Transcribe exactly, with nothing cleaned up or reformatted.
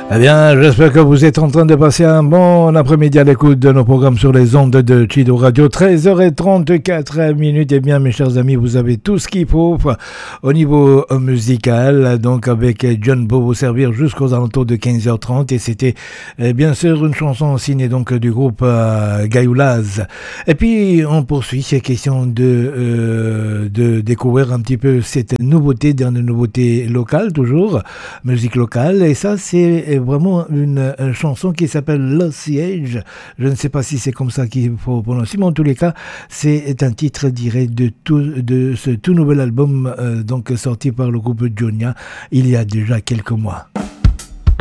Eh bien, j'espère que vous êtes en train de passer un bon après-midi à l'écoute de nos programmes sur les ondes de Chido Radio. treize heures trente-quatre minutes. Eh bien, mes chers amis, vous avez tout ce qu'il faut au niveau musical. Donc, avec John Bo vous servir jusqu'aux alentours de quinze heures trente. Et c'était, eh bien sûr, une chanson signée donc du groupe euh, Gayoulaz. Et puis, on poursuit ces questions de, euh, de découvrir un petit peu cette nouveauté, dernière nouveauté locale, toujours, musique locale. Et ça, c'est vraiment une, une chanson qui s'appelle Lost Siege. Je ne sais pas si c'est comme ça qu'il faut prononcer, mais en tous les cas, c'est un titre, dirais, de, tout, de ce tout nouvel album euh, donc sorti par le groupe Jonia il y a déjà quelques mois.